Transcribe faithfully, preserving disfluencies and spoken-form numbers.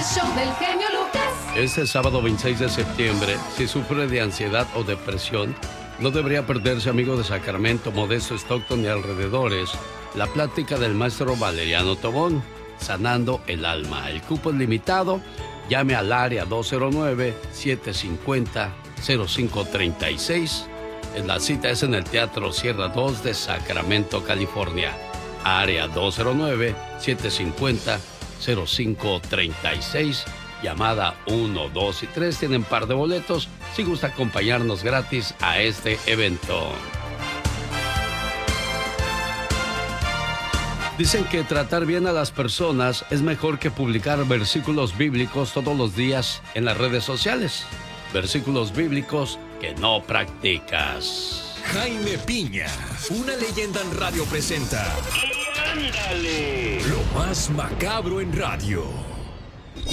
show del genio Lucas. Este sábado veintiséis de septiembre, si sufre de ansiedad o depresión, no debería perderse, amigo de Sacramento, Modesto, Stockton y alrededores, la plática del maestro Valeriano Tobón, Sanando el Alma. El cupo es limitado. Llame al área dos cero nueve, siete cinco cero, cero cinco tres seis. La cita es en el Teatro Sierra dos de Sacramento, California. Área dos cero nueve, siete cinco cero, cero cinco tres seis. Llamada uno, dos y tres. Tienen par de boletos si gusta acompañarnos gratis a este evento. Dicen que tratar bien a las personas es mejor que publicar versículos bíblicos todos los días en las redes sociales. Versículos bíblicos que no practicas. Jaime Piña, una leyenda en radio presenta. ¡Y ándale! Lo más macabro en radio.